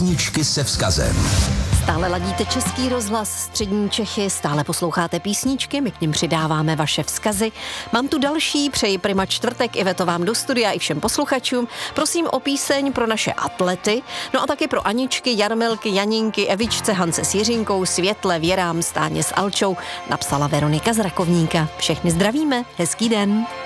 Písničky se vzkazem. Stále ladíte Český rozhlas Střední Čechy, stále posloucháte písničky, my k nim přidáváme vaše vzkazy. Mám tu další, přeji prima čtvrtek, Iveto vám do studia i všem posluchačům. Prosím o píseň pro naše atlety, no a taky pro Aničky, Jarmilky, Janinky, Evičce, Hance s Jiřinkou, Světle, Věrám, Stáně s Alčou, napsala Veronika z Rakovníka. Všechny zdravíme, hezký den.